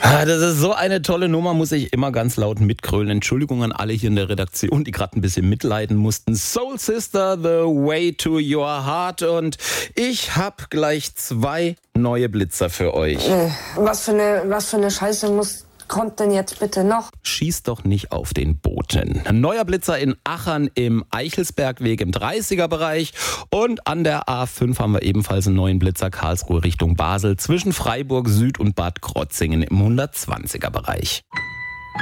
Das ist so eine tolle Nummer, muss ich immer ganz laut mitgrölen. Entschuldigung an alle hier in der Redaktion, die gerade ein bisschen mitleiden mussten. Soul Sister, The Way to Your Heart. Und ich habe gleich 2 neue Blitzer für euch. Was für eine Scheiße kommt denn jetzt bitte noch? Schieß doch nicht auf den Boten. Ein neuer Blitzer in Achern im Eichelsbergweg im 30er-Bereich. Und an der A5 haben wir ebenfalls einen neuen Blitzer Karlsruhe Richtung Basel zwischen Freiburg Süd und Bad Krotzingen im 120er-Bereich.